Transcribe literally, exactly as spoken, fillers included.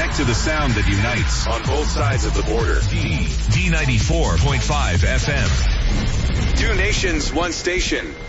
Connect to the sound that unites on both sides of the border. D, D ninety-four point five F M. Two nations, one station.